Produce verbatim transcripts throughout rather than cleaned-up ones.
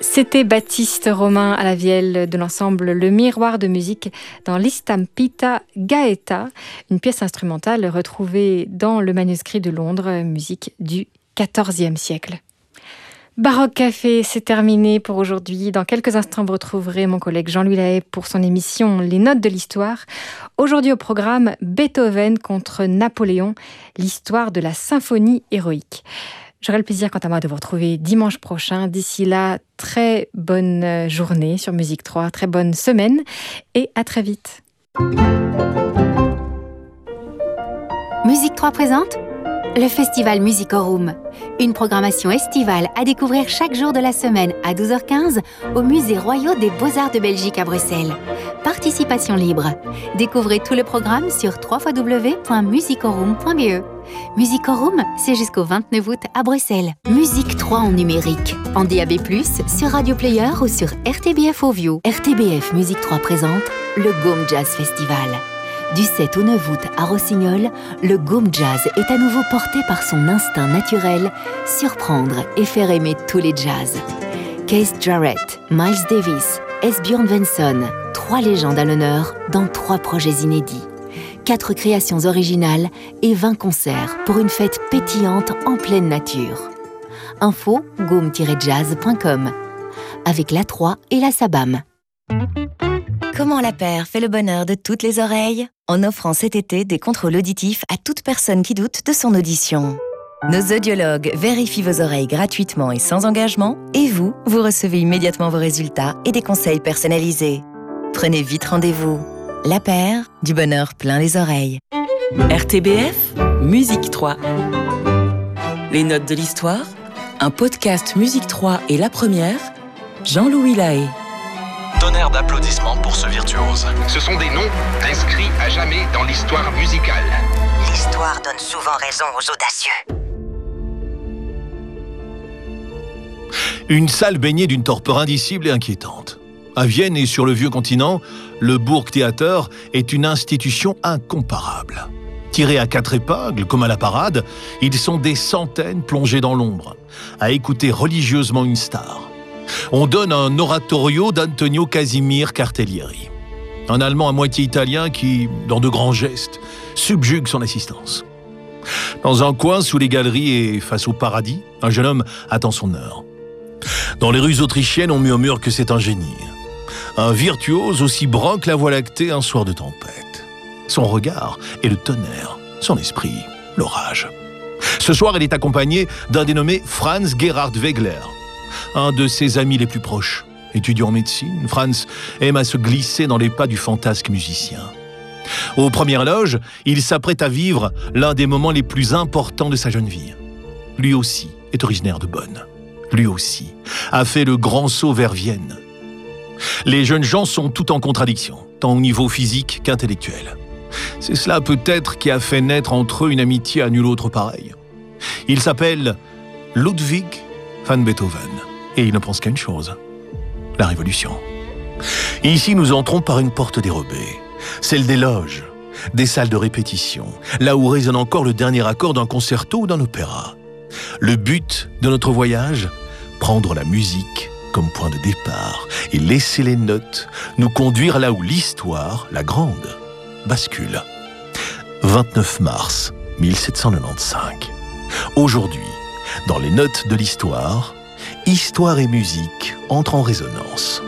C'était Baptiste Romain à la vielle de l'ensemble Le Miroir de musique dans l'Istampita Gaeta, une pièce instrumentale retrouvée dans le manuscrit de Londres, musique du quatorzième siècle. Baroque Café, c'est terminé pour aujourd'hui. Dans quelques instants, vous retrouverez mon collègue Jean-Louis Lahaye pour son émission Les Notes de l'Histoire. Aujourd'hui au programme, Beethoven contre Napoléon, l'histoire de la symphonie héroïque. J'aurai le plaisir, quant à moi, de vous retrouver dimanche prochain. D'ici là, très bonne journée sur Musique trois, très bonne semaine et à très vite. Musique trois présente le Festival Musicorum, une programmation estivale à découvrir chaque jour de la semaine à douze heures quinze au Musée Royal des Beaux-Arts de Belgique à Bruxelles. Participation libre. Découvrez tout le programme sur w w w point musicorum point b e. Musicorum, c'est jusqu'au vingt-neuf août à Bruxelles. Musique trois en numérique, en D A B plus, sur Radio Player ou sur R T B F Audio. R T B F Musique trois présente le Gaume Jazz Festival. Du sept au neuf août à Rossignol, le Gaume Jazz est à nouveau porté par son instinct naturel, surprendre et faire aimer tous les jazz. Keith Jarrett, Miles Davis, Esbjörn Svensson, trois légendes à l'honneur dans trois projets inédits. Quatre créations originales et vingt concerts pour une fête pétillante en pleine nature. Info gaume tiret jazz point com avec l'A trois et la SABAM. Comment la paire fait le bonheur de toutes les oreilles en offrant cet été des contrôles auditifs à toute personne qui doute de son audition. Nos audiologues vérifient vos oreilles gratuitement et sans engagement et vous, vous recevez immédiatement vos résultats et des conseils personnalisés. Prenez vite rendez-vous. La paire, du bonheur plein les oreilles. R T B F, Musique trois. Les Notes de l'Histoire, un podcast Musique trois et la première, Jean-Louis Lahaye. Tonnerre d'applaudissements pour ce virtuose. Ce sont des noms inscrits à jamais dans l'histoire musicale. L'histoire donne souvent raison aux audacieux. Une salle baignée d'une torpeur indicible et inquiétante. À Vienne et sur le vieux continent, le Burgtheater est une institution incomparable. Tirés à quatre épingles, comme à la parade, ils sont des centaines plongés dans l'ombre, à écouter religieusement une star. On donne un oratorio d'Antonio Casimir Cartellieri, un Allemand à moitié italien qui, dans de grands gestes, subjugue son assistance. Dans un coin, sous les galeries et face au paradis, un jeune homme attend son heure. Dans les rues autrichiennes, on murmure que c'est un génie. Un virtuose aussi brun que la Voie lactée un soir de tempête. Son regard est le tonnerre, son esprit, l'orage. Ce soir, il est accompagné d'un dénommé Franz Gerhard Wegler, un de ses amis les plus proches. Étudiant en médecine, Franz aime à se glisser dans les pas du fantasque musicien. Aux premières loges, il s'apprête à vivre l'un des moments les plus importants de sa jeune vie. Lui aussi est originaire de Bonn. Lui aussi a fait le grand saut vers Vienne. Les jeunes gens sont tout en contradiction, tant au niveau physique qu'intellectuel. C'est cela peut-être qui a fait naître entre eux une amitié à nul autre pareille. Il s'appelle Ludwig van Beethoven, et il ne pense qu'à une chose, la révolution. Et ici, nous entrons par une porte dérobée, celle des loges, des salles de répétition, là où résonne encore le dernier accord d'un concerto ou d'un opéra. Le but de notre voyage, prendre la musique comme point de départ et laisser les notes nous conduire là où l'histoire, la grande, bascule. vingt-neuf mars mille sept cent quatre-vingt-quinze. Aujourd'hui, dans les Notes de l'Histoire, histoire et musique entrent en résonance.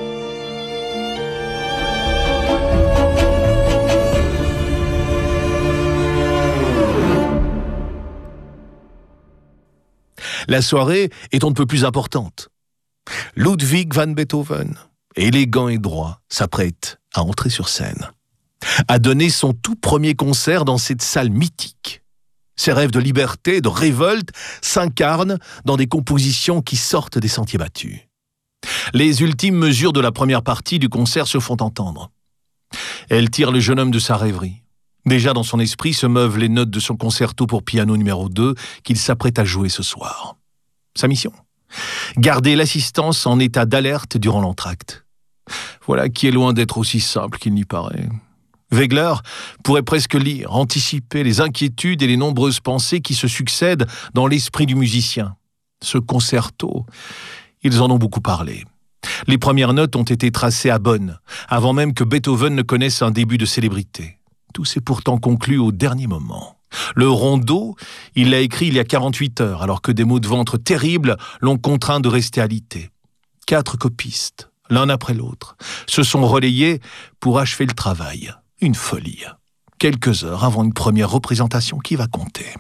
La soirée est on ne peut plus importante. Ludwig van Beethoven, élégant et droit, s'apprête à entrer sur scène, à donner son tout premier concert dans cette salle mythique. Ses rêves de liberté, de révolte s'incarnent dans des compositions qui sortent des sentiers battus. Les ultimes mesures de la première partie du concert se font entendre. Elles tirent le jeune homme de sa rêverie. Déjà dans son esprit se meuvent les notes de son concerto pour piano numéro deux qu'il s'apprête à jouer ce soir. Sa mission ? Garder l'assistance en état d'alerte durant l'entracte. Voilà qui est loin d'être aussi simple qu'il n'y paraît. Wegler pourrait presque lire, anticiper les inquiétudes et les nombreuses pensées qui se succèdent dans l'esprit du musicien. Ce concerto, Ils en ont beaucoup parlé. Les premières notes ont été tracées à Bonn, avant même que Beethoven ne connaisse un début de célébrité. Tout s'est pourtant conclu au dernier moment. Le rondo, il l'a écrit il y a quarante-huit heures, alors que des maux de ventre terribles l'ont contraint de rester alité. Quatre copistes, l'un après l'autre, se sont relayés pour achever le travail. Une folie. Quelques heures avant une première représentation qui va compter.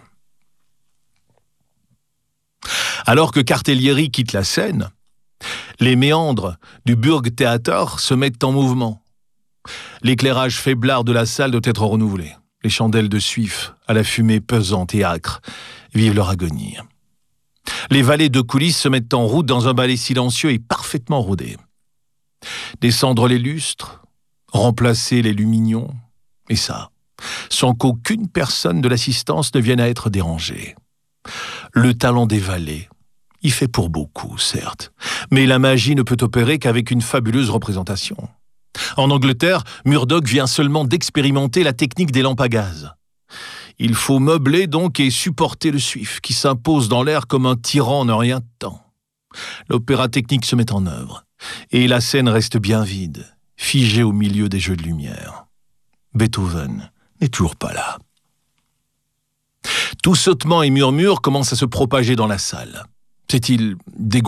Alors que Cartellieri quitte la scène, les méandres du Burgtheater se mettent en mouvement. L'éclairage faiblard de la salle doit être renouvelé. Les chandelles de suif, à la fumée pesante et âcre, vivent leur agonie. Les valets de coulisses se mettent en route dans un ballet silencieux et parfaitement rodé. Descendre les lustres, remplacer les lumignons, et ça, sans qu'aucune personne de l'assistance ne vienne à être dérangée. Le talent des valets y fait pour beaucoup, certes, mais la magie ne peut opérer qu'avec une fabuleuse représentation. En Angleterre, Murdoch vient seulement d'expérimenter la technique des lampes à gaz. Il faut meubler donc et supporter le suif, qui s'impose dans l'air comme un tyran en un rien de temps. L'opéra technique se met en œuvre, et la scène reste bien vide, figée au milieu des jeux de lumière. Beethoven n'est toujours pas là. Tout sautement et murmure commence à se propager dans la salle. S'est-il dégonflé ?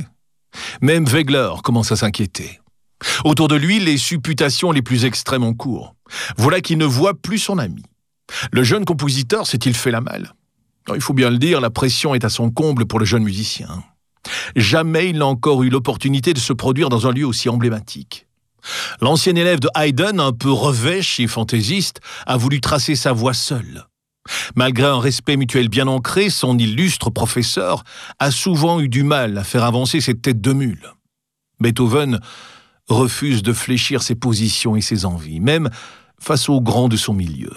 Même Wegler commence à s'inquiéter. Autour de lui, les supputations les plus extrêmes en cours. Voilà qu'il ne voit plus son ami. Le jeune compositeur s'est-il fait la malle ? Il faut bien le dire, la pression est à son comble pour le jeune musicien. Jamais il n'a encore eu l'opportunité de se produire dans un lieu aussi emblématique. L'ancien élève de Haydn, un peu revêche et fantaisiste, a voulu tracer sa voie seul. Malgré un respect mutuel bien ancré, son illustre professeur a souvent eu du mal à faire avancer cette tête de mule. Beethoven refuse de fléchir ses positions et ses envies, même face aux grands de son milieu.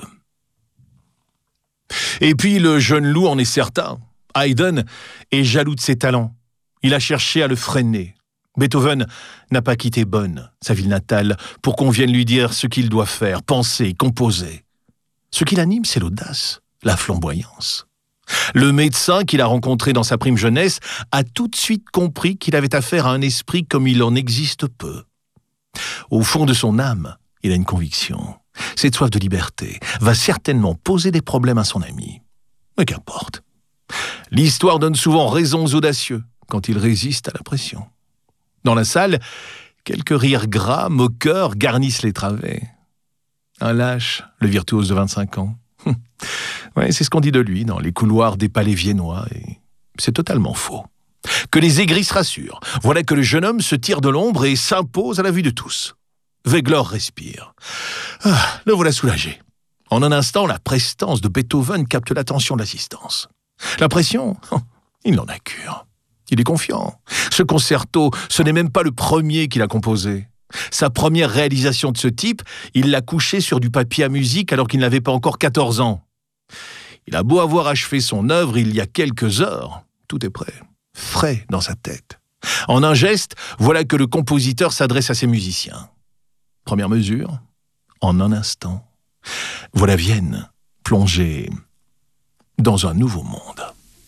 Et puis le jeune loup en est certain. Haydn est jaloux de ses talents. Il a cherché à le freiner. Beethoven n'a pas quitté Bonn, sa ville natale, pour qu'on vienne lui dire ce qu'il doit faire, penser, composer. Ce qui l'anime, c'est l'audace, la flamboyance. Le médecin qu'il a rencontré dans sa prime jeunesse a tout de suite compris qu'il avait affaire à un esprit comme il en existe peu. Au fond de son âme, il a une conviction. Cette soif de liberté va certainement poser des problèmes à son ami. Mais qu'importe. L'histoire donne souvent raison aux audacieux quand ils résistent à la pression. Dans la salle, quelques rires gras, moqueurs, garnissent les travées. Un lâche, le virtuose de vingt-cinq ans. Ouais, c'est ce qu'on dit de lui dans les couloirs des palais viennois, et c'est totalement faux. Que les aigris se rassurent. Voilà que le jeune homme se tire de l'ombre et s'impose à la vue de tous. Wegler respire. Ah, le voilà soulagé. En un instant, la prestance de Beethoven capte l'attention de l'assistance. La pression, il n'en a cure. Il est confiant. Ce concerto, ce n'est même pas le premier qu'il a composé. Sa première réalisation de ce type, il l'a couché sur du papier à musique alors qu'il n'avait pas encore quatorze ans. Il a beau avoir achevé son œuvre il y a quelques heures, tout est prêt, frais dans sa tête. En un geste, voilà que le compositeur s'adresse à ses musiciens. Première mesure, en un instant, voilà Vienne plongée dans un nouveau monde.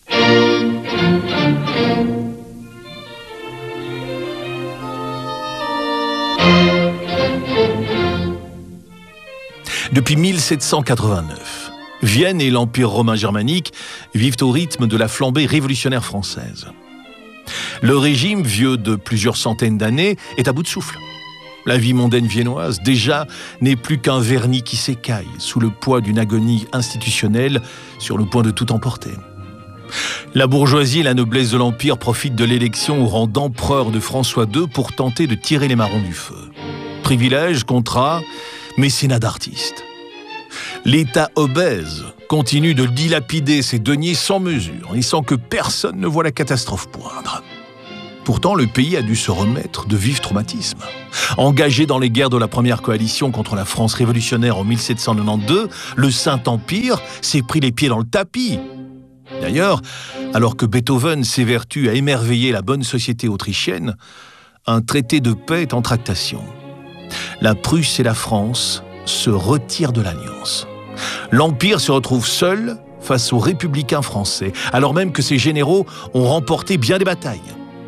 Depuis mille sept cent quatre-vingt-neuf, Vienne et l'Empire romain germanique vivent au rythme de la flambée révolutionnaire française. Le régime, vieux de plusieurs centaines d'années, est à bout de souffle. La vie mondaine viennoise, déjà, n'est plus qu'un vernis qui s'écaille sous le poids d'une agonie institutionnelle sur le point de tout emporter. La bourgeoisie et la noblesse de l'Empire profitent de l'élection au rang d'empereur de François deux pour tenter de tirer les marrons du feu. Privilèges, contrats, mécénat d'artistes. L'État obèse continue de dilapider ses deniers sans mesure et sans que personne ne voie la catastrophe poindre. Pourtant, le pays a dû se remettre de vifs traumatismes. Engagé dans les guerres de la première coalition contre la France révolutionnaire en mille sept cent quatre-vingt-douze, le Saint-Empire s'est pris les pieds dans le tapis. D'ailleurs, alors que Beethoven s'évertue à émerveiller la bonne société autrichienne, un traité de paix est en tractation. La Prusse et la France se retirent de l'alliance. L'Empire se retrouve seul face aux républicains français, alors même que ses généraux ont remporté bien des batailles.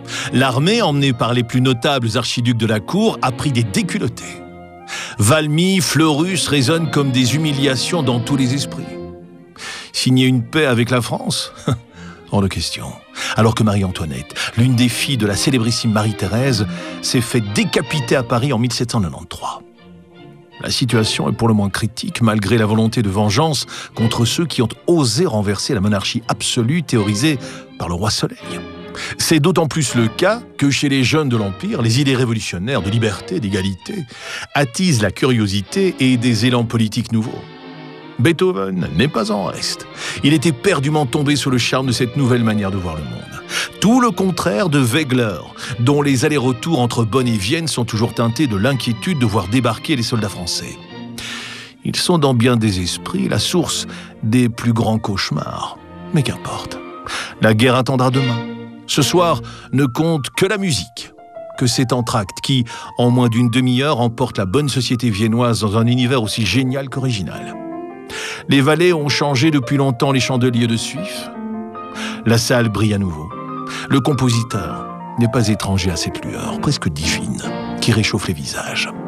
L'armée, emmenée par les plus notables archiducs de la cour, a pris des déculottés. Valmy, Fleurus résonnent comme des humiliations dans tous les esprits. Signer une paix avec la France ? Hors de question. Alors que Marie-Antoinette, l'une des filles de la célébrissime Marie-Thérèse, s'est fait décapiter à Paris en mille sept cent quatre-vingt-treize. La situation est pour le moins critique, malgré la volonté de vengeance contre ceux qui ont osé renverser la monarchie absolue théorisée par le roi Soleil. C'est d'autant plus le cas que chez les jeunes de l'Empire, les idées révolutionnaires de liberté, d'égalité attisent la curiosité et des élans politiques nouveaux. Beethoven n'est pas en reste. Il était éperdument tombé sous le charme de cette nouvelle manière de voir le monde. Tout le contraire de Wegeler, dont les allers-retours entre Bonn et Vienne sont toujours teintés de l'inquiétude de voir débarquer les soldats français. Ils sont dans bien des esprits la source des plus grands cauchemars. Mais qu'importe. La guerre attendra demain. Ce soir ne compte que la musique, que cet entracte qui, en moins d'une demi-heure, emporte la bonne société viennoise dans un univers aussi génial qu'original. Les valets ont changé depuis longtemps les chandeliers de Suif. La salle brille à nouveau. Le compositeur n'est pas étranger à cette lueur, presque divine, qui réchauffe les visages.